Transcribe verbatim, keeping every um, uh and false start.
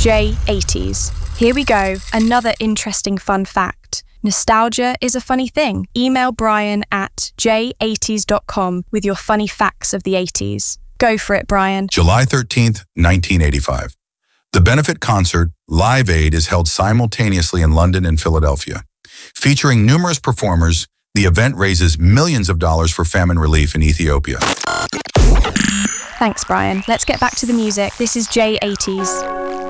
J eighties. Here we go, another interesting fun fact. Nostalgia is a funny thing. Email Brian at j eighties dot com with your funny facts of the eighties. Go for it, Brian. July thirteenth, nineteen eighty-five. The benefit concert, Live Aid, is held simultaneously in London and Philadelphia. Featuring numerous performers, the event raises millions of dollars for famine relief in Ethiopia. Thanks, Brian. Let's get back to the music. This is J eighties.